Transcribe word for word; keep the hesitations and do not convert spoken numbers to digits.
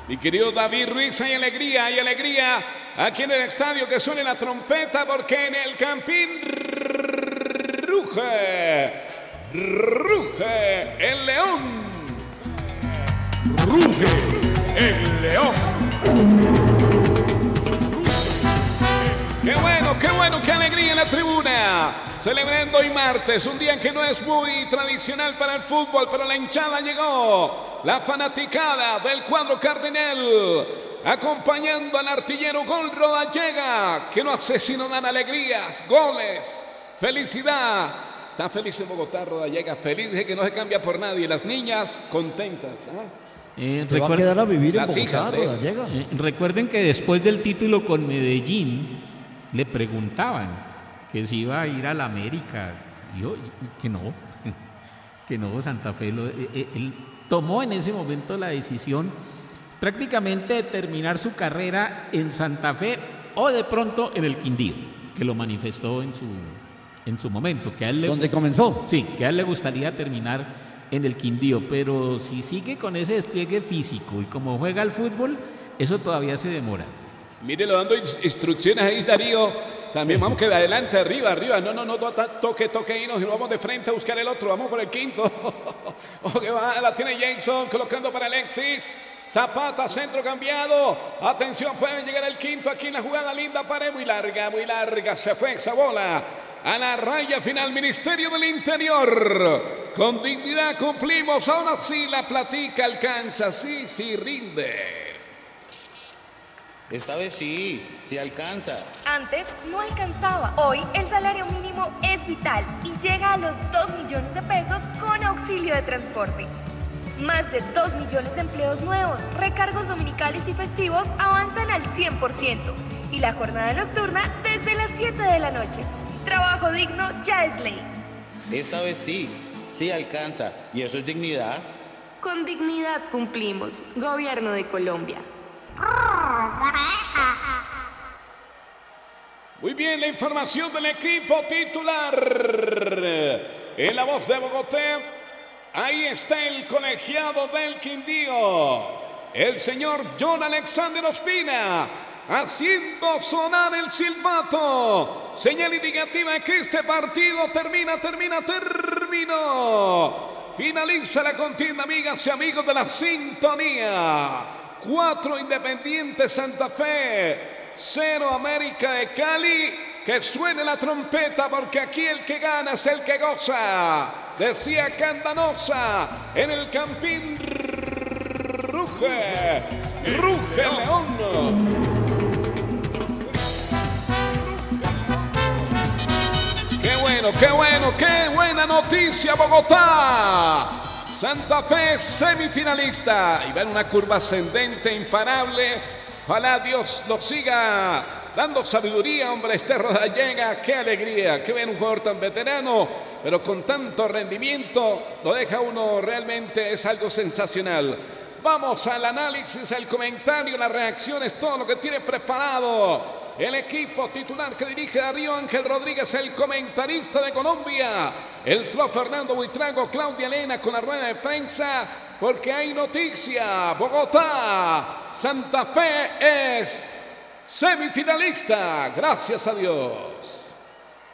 Mi querido David Ruiz, hay alegría, hay alegría aquí en el estadio, que suene la trompeta porque en el Campín ruge, ruge el león. Ruge el león. Qué bueno, qué bueno, qué alegría en la tribuna. Celebrando hoy martes, un día que no es muy tradicional para el fútbol, pero la hinchada llegó. La fanaticada del cuadro cardenal, acompañando al artillero Gol Rodallega, que no hace sino dar alegrías, goles, felicidad. Está feliz en Bogotá, Rodallega, feliz, dice que no se cambia por nadie. Las niñas contentas, ¿eh? Eh, Se va a quedar a vivir en Las Bogotá, hijas de- Rodallega. eh, recuerden que después del título con Medellín le preguntaban que si iba a ir a la América. Y yo, que no, que no, Santa Fe lo- eh, eh, él tomó en ese momento la decisión prácticamente de terminar su carrera en Santa Fe o de pronto en el Quindío, que lo manifestó en su, en su momento, que a él le, ¿Dónde comenzó? sí, que a él le gustaría terminar en el Quindío, pero si sigue con ese despliegue físico y como juega al fútbol, eso todavía se demora. Mírelo dando ins- instrucciones ahí, Darío. También vamos que de adelante, arriba, arriba. No, no, no, to- toque, toque y nos vamos de frente a buscar el otro. Vamos por el quinto. Ojo que va, la tiene Jason colocando para Alexis. Zapata, centro cambiado. Atención, puede llegar el quinto aquí en la jugada linda. Pared muy larga, muy larga. Se fue esa bola a la raya final. Ministerio del Interior. Con dignidad cumplimos. Ahora sí la platica alcanza. Sí, sí, rinde. Esta vez sí, sí alcanza. Antes no alcanzaba. Hoy el salario mínimo es vital y llega a los dos millones de pesos con auxilio de transporte. Más de dos millones de empleos nuevos, recargos dominicales y festivos avanzan al cien por ciento y la jornada nocturna desde las siete de la noche. Trabajo digno ya es ley. Esta vez sí, sí alcanza. Y eso es dignidad. Con dignidad cumplimos. Gobierno de Colombia. Muy bien, la información del equipo titular. En la voz de Bogotá, ahí está el colegiado del Quindío, el señor John Alexander Ospina, haciendo sonar el silbato. Señal indicativa de que este partido termina, termina, terminó. Finaliza la contienda, amigas y amigos de la sintonía. Cuatro Independiente Santa Fe, cero América de Cali. Que suene la trompeta porque aquí el que gana es el que goza. Decía Candanosa en el Campín ruge, ruge el león. Qué bueno, qué bueno, qué buena noticia, Bogotá. Santa Fe semifinalista y va en una curva ascendente imparable. Ojalá Dios nos siga dando sabiduría, hombre, este Rodallega. Qué alegría, qué ven un jugador tan veterano, pero con tanto rendimiento, lo deja uno realmente, es algo sensacional. Vamos al análisis, el comentario, las reacciones, todo lo que tiene preparado el equipo titular que dirige Darío Ángel Rodríguez, el comentarista de Colombia, el profe Fernando Buitrago, Claudia Elena con la rueda de prensa, porque hay noticia. Bogotá, Santa Fe es semifinalista, gracias a Dios.